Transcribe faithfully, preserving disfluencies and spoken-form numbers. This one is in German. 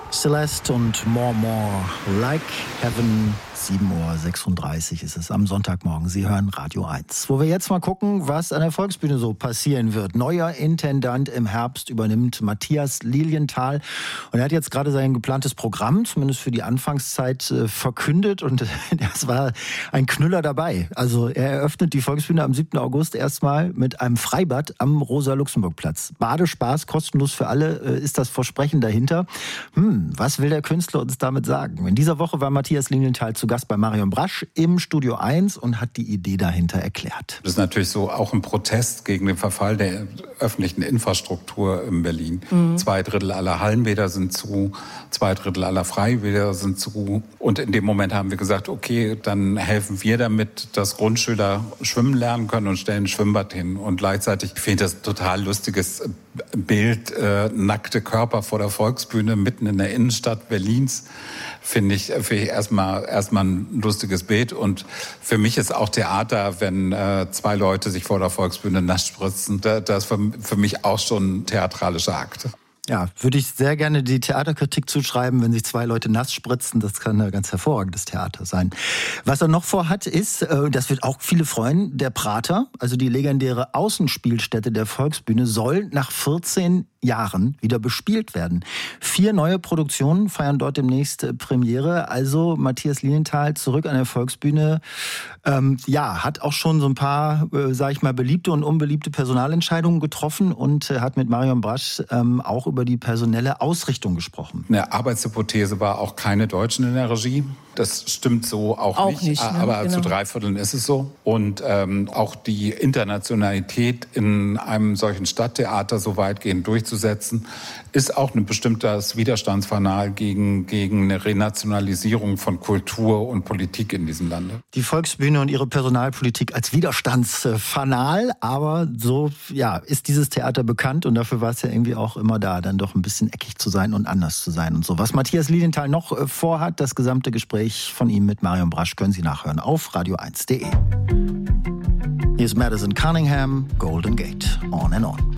Celeste und More More Like Heaven. sieben Uhr sechsunddreißig ist es am Sonntagmorgen. Sie hören Radio eins. Wo wir jetzt mal gucken, was an der Volksbühne so passieren wird. Neuer Intendant im Herbst übernimmt Matthias Lilienthal. Und er hat jetzt gerade sein geplantes Programm, zumindest für die Anfangszeit, äh, verkündet. Und das war ein Knüller dabei. Also er eröffnet die Volksbühne am siebten August erstmal mit einem Freibad am Rosa-Luxemburg-Platz. Badespaß, kostenlos für alle, äh, ist das Versprechen dahinter. Hm, was will der Künstler uns damit sagen? In dieser Woche war Matthias Lilienthal zu Gast bei Marion Brasch im Studio eins und hat die Idee dahinter erklärt. Das ist natürlich so auch ein Protest gegen den Verfall der öffentlichen Infrastruktur in Berlin. Mhm. Zwei Drittel aller Hallenbäder sind zu, zwei Drittel aller Freibäder sind zu. Und in dem Moment haben wir gesagt, okay, dann helfen wir damit, dass Grundschüler schwimmen lernen können und stellen ein Schwimmbad hin. Und gleichzeitig finde ich das ein total lustiges Bild, äh, nackte Körper vor der Volksbühne mitten in der Innenstadt Berlins. Finde ich, finde ich erstmal, erstmal ein lustiges Bild. Und für mich ist auch Theater, wenn äh, zwei Leute sich vor der Volksbühne nass spritzen, da, das ist für, für mich auch schon ein theatralischer Akt. Ja, würde ich sehr gerne die Theaterkritik zuschreiben, wenn sich zwei Leute nass spritzen. Das kann ein ganz hervorragendes Theater sein. Was er noch vorhat ist, das wird auch viele freuen, der Prater, also die legendäre Außenspielstätte der Volksbühne, soll nach vierzehn Jahren wieder bespielt werden. Vier neue Produktionen feiern dort demnächst Premiere. Also Matthias Lilienthal zurück an der Volksbühne. Ähm, ja, hat auch schon so ein paar, äh, sag ich mal, beliebte und unbeliebte Personalentscheidungen getroffen und äh, hat mit Marion Brasch ähm, auch über die personelle Ausrichtung gesprochen. Eine Arbeitshypothese war auch keine Deutschen in der Regie. Das stimmt so auch, auch nicht, nicht ne? aber genau. Zu drei Vierteln ist es so. Und ähm, auch die Internationalität in einem solchen Stadttheater so weitgehend durchzusetzen, ist auch ein bestimmtes Widerstandsfanal gegen, gegen eine Renationalisierung von Kultur und Politik in diesem Lande. Die Volksbühne und ihre Personalpolitik als Widerstandsfanal, aber so ja, ist dieses Theater bekannt und dafür war es ja irgendwie auch immer da, dann doch ein bisschen eckig zu sein und anders zu sein und so. Was Matthias Lilienthal noch äh, vorhat, das gesamte Gespräch von ihm mit Marion Brasch können Sie nachhören auf radio eins punkt de. Hier ist Madison Cunningham, Golden Gate, On and On.